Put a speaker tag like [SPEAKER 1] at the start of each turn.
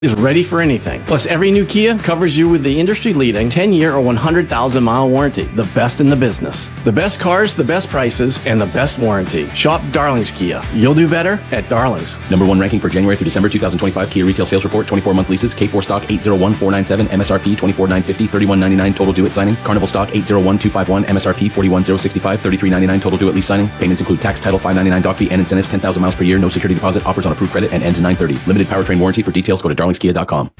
[SPEAKER 1] is ready for anything. Plus, every new Kia covers you with the industry-leading 10-year or 100,000-mile warranty. The best in the business. The best cars, the best prices, and the best warranty. Shop Darlings Kia. You'll do better at Darlings.
[SPEAKER 2] Number one ranking for January through December 2025 Kia retail sales report. 24-month leases. K4 stock 801,497. MSRP 24,950. 31,999 total due at signing. Carnival stock 801,251. MSRP 41,065. 33,999 total due at lease signing. Payments include tax, title, $599 doc fee, and incentives. 10,000 miles per year. No security deposit. Offers on approved credit and end to 9/30. Limited powertrain warranty. For details, go to darlingskia.com.